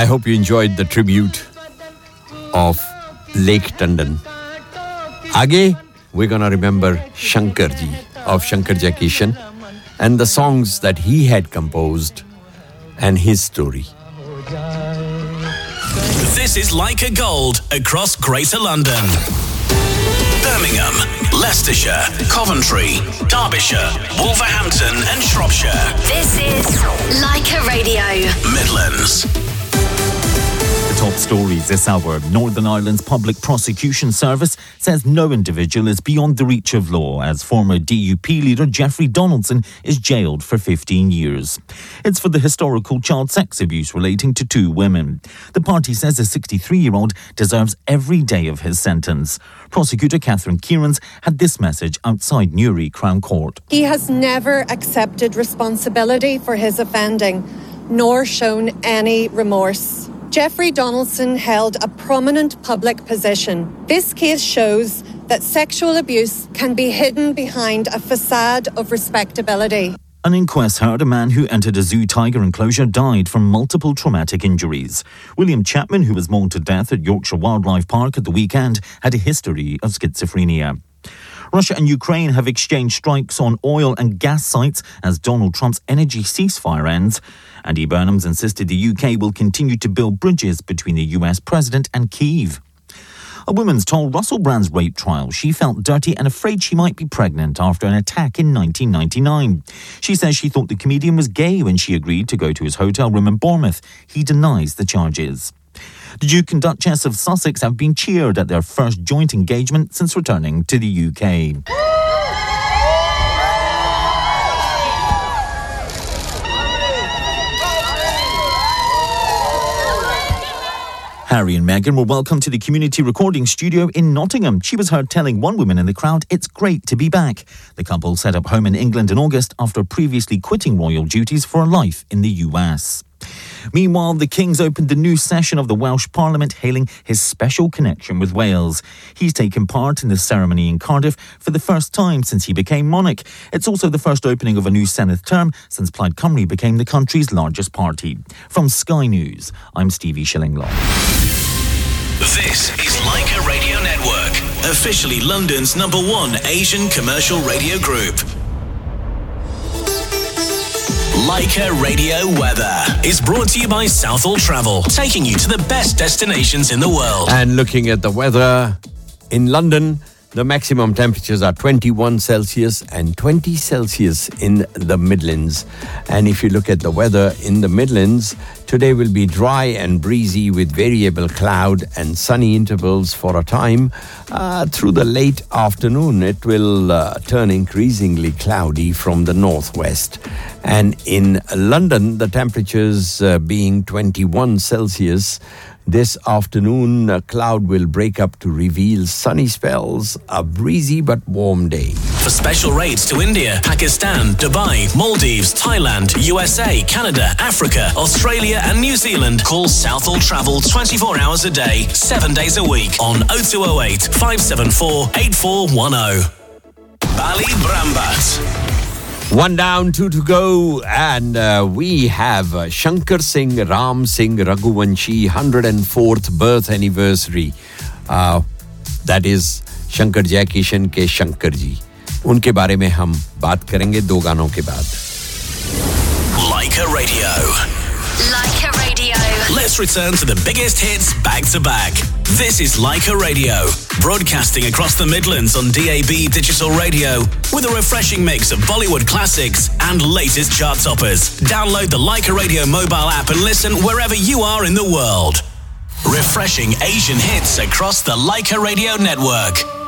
I hope you enjoyed the tribute of Lake Tandon. Aage, we're gonna remember Shankarji of Shankar Jaikishan and the songs that he had composed and his story. This is Leica Gold across Greater London. Birmingham, Leicestershire, Coventry, Derbyshire, Wolverhampton and Shropshire. This is Leica Radio. Midlands. The top stories this hour. Northern Ireland's Public Prosecution Service says no individual is beyond the reach of law as former DUP leader Jeffrey Donaldson is jailed for 15 years. It's for the historical child sex abuse relating to 2 women. The party says the 63-year-old deserves every day of his sentence. Prosecutor Catherine Kierans had this message outside Newry Crown Court. He has never accepted responsibility for his offending, nor shown any remorse. Jeffrey Donaldson held a prominent public position. This case shows that sexual abuse can be hidden behind a facade of respectability. An inquest heard a man who entered a zoo tiger enclosure died from multiple traumatic injuries. William Chapman, who was mauled to death at Yorkshire Wildlife Park at the weekend, had a history of schizophrenia. Russia and Ukraine have exchanged strikes on oil and gas sites as Donald Trump's energy ceasefire ends. Andy Burnham's insisted the UK will continue to build bridges between the US president and Kyiv. A woman's told Russell Brand's rape trial she felt dirty and afraid she might be pregnant after an attack in 1999. She says she thought the comedian was gay when she agreed to go to his hotel room in Bournemouth. He denies the charges. The Duke and Duchess of Sussex have been cheered at their first joint engagement since returning to the UK. Harry and Meghan were welcomed to the community recording studio in Nottingham. She was heard telling one woman in the crowd, "It's great to be back." The couple set up home in England in August after previously quitting royal duties for a life in the US. Meanwhile, the King's opened the new session of the Welsh Parliament, hailing his special connection with Wales. He's taken part in the ceremony in Cardiff for the first time since he became monarch. It's also the first opening of a new Senedd term since Plaid Cymru became the country's largest party. From Sky News, I'm Stevie Shillinglaw. This is Leica Radio Network, officially London's #1 Asian commercial radio group. Leica Radio Weather is brought to you by Southall Travel, taking you to the best destinations in the world. And looking at the weather in London, the maximum temperatures are 21 Celsius and 20 Celsius in the Midlands. And if you look at the weather in the Midlands, today will be dry and breezy with variable cloud and sunny intervals for a time. Through the late afternoon, it will turn increasingly cloudy from the northwest. And in London, the temperatures being 21 Celsius, this afternoon, a cloud will break up to reveal sunny spells, a breezy but warm day. For special rates to India, Pakistan, Dubai, Maldives, Thailand, USA, Canada, Africa, Australia and New Zealand, call Southall Travel 24 hours a day, 7 days a week on 0208 574 8410. Bali Brambat. 1 down, 2 to go, and we have Shankar Singh Ram Singh Raghuvanshi 104th birth anniversary. That is Shankar Jaikishan के शंकर जी. उनके बारे में हम बात करेंगे 2 गानों के बाद. Leica Radio. Leica Radio. Let's return to the biggest hits back to back. This is Leica Radio, broadcasting across the Midlands on DAB digital radio with a refreshing mix of Bollywood classics and latest chart toppers. Download the Leica Radio mobile app and listen wherever you are in the world. Refreshing Asian hits across the Leica Radio network.